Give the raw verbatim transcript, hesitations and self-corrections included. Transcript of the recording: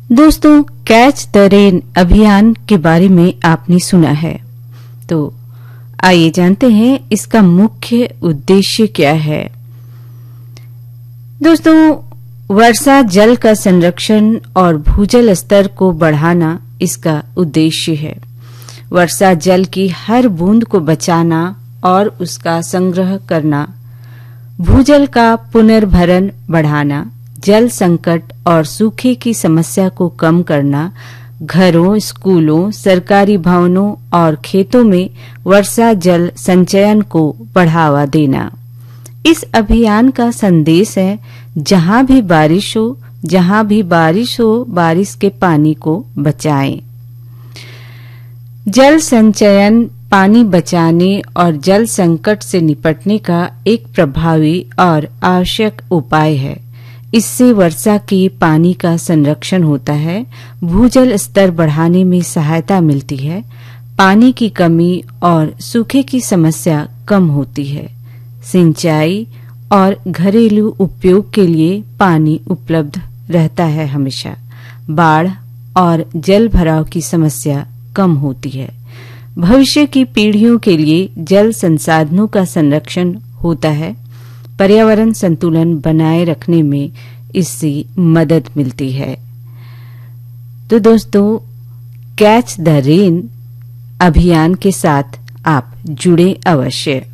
दोस्तों, catch the rain अभियान के बारे में आपने सुना है, तो आइए जानते हैं इसका मुख्य उद्देश्य क्या है। दोस्तों, वर्षा जल का संरक्षण और भूजल स्तर को बढ़ाना इसका उद्देश्य है। वर्षा जल की हर बूंद को बचाना और उसका संग्रह करना, भूजल का पुनर्भरण बढ़ाना, जल संकट और सूखे की समस्या को कम करना, घरों, स्कूलों, सरकारी भवनों और खेतों में वर्षा जल संचयन को बढ़ावा देना। इस अभियान का संदेश है, जहां भी बारिश हो, जहां भी बारिश हो, बारिश के पानी को बचाएं। जल संचयन पानी बचाने और जल संकट से निपटने का एक प्रभावी और आवश्यक उपाय है। इससे वर्षा के पानी का संरक्षण होता है, भूजल स्तर बढ़ाने में सहायता मिलती है, पानी की कमी और सूखे की समस्या कम होती है, सिंचाई और घरेलू उपयोग के लिए पानी उपलब्ध रहता है हमेशा, बाढ़ और जल भराव की समस्या कम होती है, भविष्य की पीढ़ियों के लिए जल संसाधनों का संरक्षण होता है, पर्यावरण संतुलन बनाए रखने में इससे मदद मिलती है। तो दोस्तों, कैच द रेन अभियान के साथ आप जुड़े अवश्य।